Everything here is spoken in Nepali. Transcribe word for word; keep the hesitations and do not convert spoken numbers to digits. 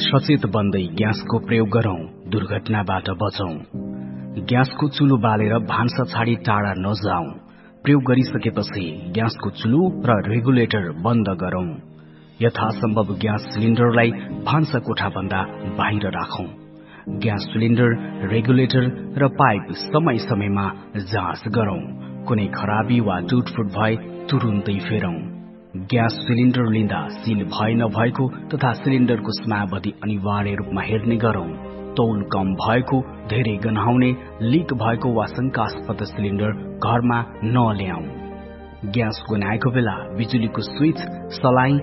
सचेत बन्दै ग्यासको प्रयोग गरौं, दुर्घटनाबाट बचौं। ग्यासको चुलो बालेर भान्सा छाडी टाढा नजाऊ। प्रयोग गरिसकेपछि ग्यासको चुलो र रेगुलेटर बन्द गरौं। यथासम्भव ग्यास सिलिन्डरलाई भान्सा कोठा भन्दा बाहिर राखौं। ग्यास सिलिन्डर, रेगुलेटर र पाइप समय समयमा जाँच गरौं। कुनै खराबी वा टुटफुट भए तुरुन्तै फेरौं। ग्यास सिलिन्डर लिँदा सिल भए नभएको तथा सिलिन्डरको समावधि अनिवार्य रूपमा हेर्ने गरौं। तौल कम भएको, धेरै गन्हाउने, लिक भएको वा शंकास्पद सिलिन्डर घरमा नल्याऊ। ग्यास गन्हाएको बेला बिजुलीको स्विच, सलाई